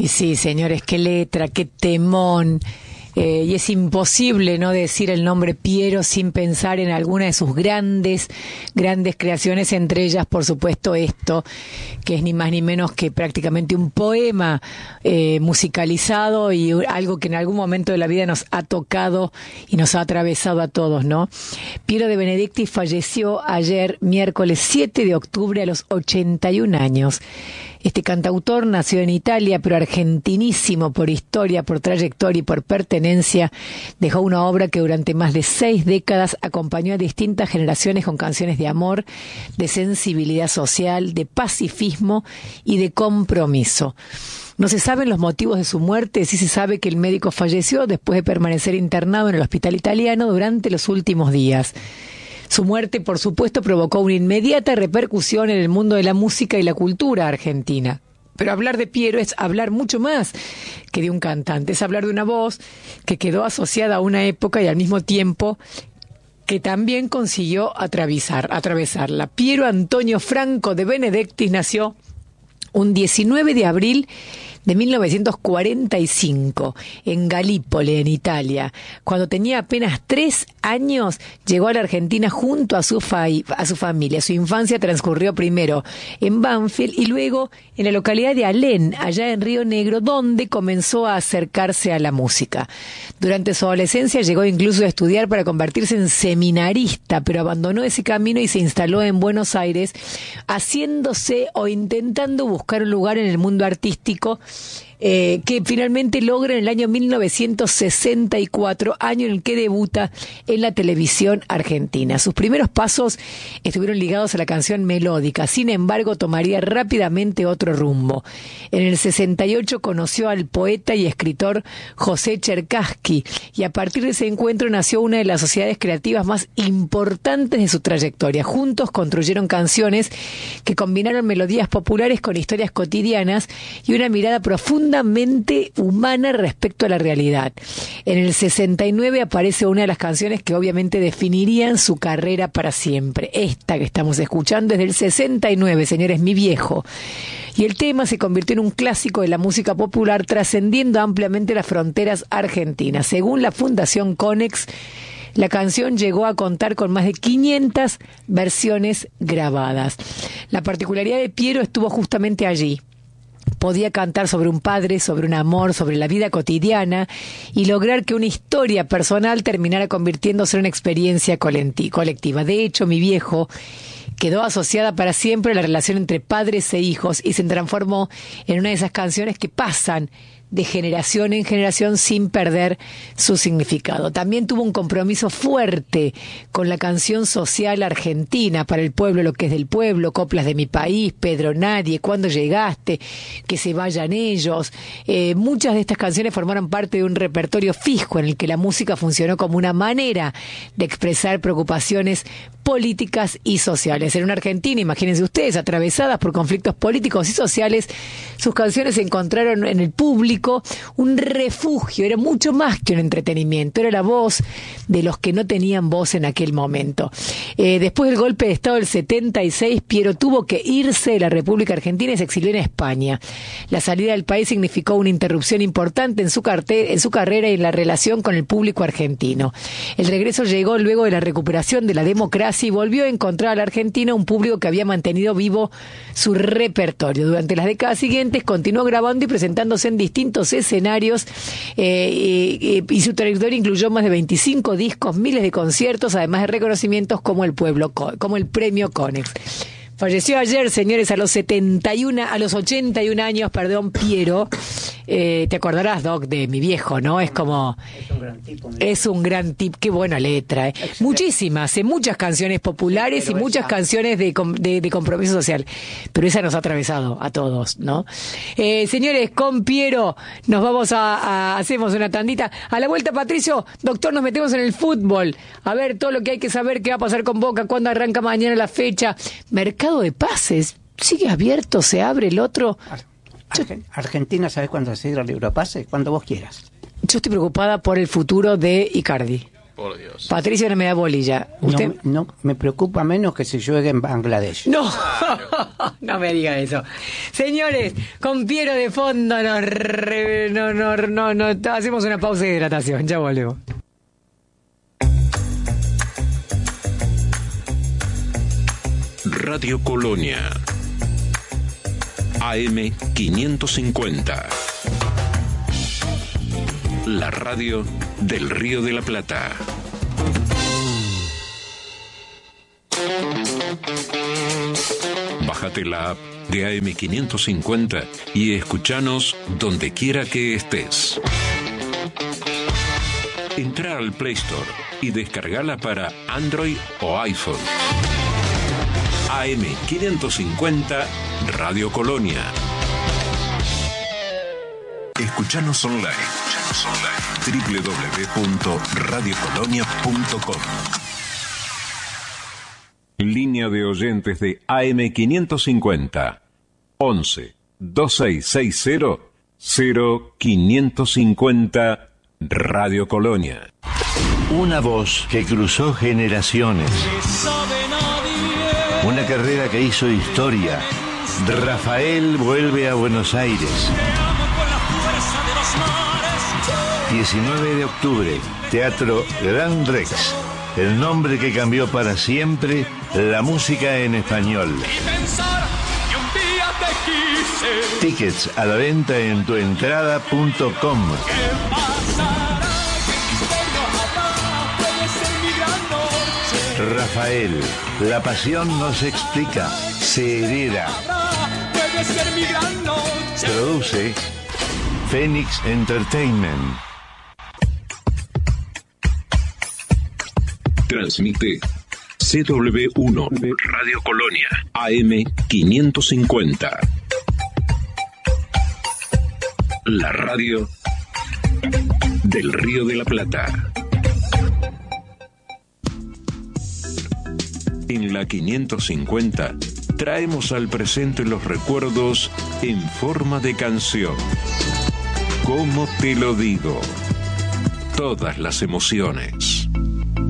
Y sí, señores, qué letra, qué temón. Y es imposible no decir el nombre Piero sin pensar en alguna de sus grandes creaciones, entre ellas, por supuesto, esto, que es ni más ni menos que prácticamente un poema musicalizado y algo que en algún momento de la vida nos ha tocado y nos ha atravesado a todos, ¿no? Piero de Benedicti falleció ayer, miércoles 7 de octubre, a los 81 años. Este cantautor nació en Italia, pero argentinísimo por historia, por trayectoria y por pertenencia. Dejó una obra que durante más de 6 décadas acompañó a distintas generaciones con canciones de amor, de sensibilidad social, de pacifismo y de compromiso. No se saben los motivos de su muerte, sí se sabe que el médico falleció después de permanecer internado en el hospital italiano durante los últimos días. Su muerte, por supuesto, provocó una inmediata repercusión en el mundo de la música y la cultura argentina. Pero hablar de Piero es hablar mucho más que de un cantante, es hablar de una voz que quedó asociada a una época y al mismo tiempo que también consiguió atravesarla. Piero Antonio Franco de Benedictis nació un 19 de abril de 1945, en Galípoli, en Italia. Cuando tenía apenas 3 años, llegó a la Argentina junto a su familia. Su infancia transcurrió primero en Banfield y luego en la localidad de Alén, allá en Río Negro, donde comenzó a acercarse a la música. Durante su adolescencia llegó incluso a estudiar para convertirse en seminarista, pero abandonó ese camino y se instaló en Buenos Aires, haciéndose o intentando buscar un lugar en el mundo artístico, que finalmente logra en el año 1964, año en el que debuta en la televisión argentina. Sus primeros pasos estuvieron ligados a la canción melódica, sin embargo tomaría rápidamente otro rumbo. En el 68 conoció al poeta y escritor José Cherkassky y a partir de ese encuentro nació una de las sociedades creativas más importantes de su trayectoria. Juntos construyeron canciones que combinaron melodías populares con historias cotidianas y una mirada profundamente humana respecto a la realidad. En el 69 aparece una de las canciones que obviamente definirían su carrera para siempre. Esta que estamos escuchando es del 69, señores, Mi Viejo. Y el tema se convirtió en un clásico de la música popular, trascendiendo ampliamente las fronteras argentinas. Según la Fundación Conex, la canción llegó a contar con más de 500 versiones grabadas. La particularidad de Piero estuvo justamente allí. Podía cantar sobre un padre, sobre un amor, sobre la vida cotidiana y lograr que una historia personal terminara convirtiéndose en una experiencia colectiva. De hecho, Mi Viejo quedó asociada para siempre a la relación entre padres e hijos y se transformó en una de esas canciones que pasan de generación en generación sin perder su significado. También tuvo un compromiso fuerte con la canción social argentina, para el pueblo lo que es del pueblo, Coplas de mi país, Pedro Nadie, Cuando llegaste, Que se vayan ellos. Muchas de estas canciones formaron parte de un repertorio fijo en el que la música funcionó como una manera de expresar preocupaciones políticas y sociales. En una Argentina, imagínense ustedes, atravesadas por conflictos políticos y sociales, sus canciones encontraron en el público un refugio, era mucho más que un entretenimiento, era la voz de los que no tenían voz en aquel momento. Después del golpe de Estado del 76, Piero tuvo que irse de la República Argentina y se exilió en España. La salida del país significó una interrupción importante en su carrera y en la relación con el público argentino. El regreso llegó luego de la recuperación de la democracia y volvió a encontrar a la Argentina un público que había mantenido vivo su repertorio. Durante las décadas siguientes continuó grabando y presentándose en distintos escenarios y su trayectoria incluyó más de 25 discos, miles de conciertos, además de reconocimientos como el Premio Conex. Falleció ayer, señores, a los 81 años, Piero. Te acordarás, Doc, de Mi Viejo, ¿no? Es como... Es un gran tipo. Es un gran tipo. Qué buena letra, ¿eh? Muchísimas, muchas canciones populares, sí, y muchas canciones de compromiso social. Pero esa nos ha atravesado a todos, ¿no? Señores, con Piero nos vamos hacemos una tandita. A la vuelta, Patricio, doctor, nos metemos en el fútbol. A ver todo lo que hay que saber, qué va a pasar con Boca, cuándo arranca mañana la fecha. Mercado de pases, ¿sigue abierto? ¿Se abre el otro? Argentina, ¿sabes cuándo se cierra el Europase? Cuando vos quieras. Yo estoy preocupada por el futuro de Icardi. Por Dios. Patricio no me da bolilla. ¿Usted? No, me preocupa menos que se juegue en Bangladesh. No, no me diga eso. Señores, con Piero de fondo hacemos una pausa de hidratación. Ya volvemos. Radio Colonia AM 550. La radio del Río de la Plata. Bájate la app de AM 550 y escuchanos donde quiera que estés. Entra al Play Store y descargala para Android o iPhone. AM 550 Radio Colonia. Escuchanos online. www.radiocolonia.com. Línea de oyentes de AM 550 11 2660 0550 Radio Colonia. Una voz que cruzó generaciones. Una carrera que hizo historia. Rafael vuelve a Buenos Aires. 19 de octubre, Teatro Gran Rex. El nombre que cambió para siempre la música en español. Tickets a la venta en tuentrada.com. Rafael, la pasión no se explica, se hereda. Produce Phoenix Entertainment. Transmite CW1 Radio Colonia AM 550. La radio del Río de la Plata. En la 550 traemos al presente los recuerdos en forma de canción. ¿Cómo te lo digo? Todas las emociones.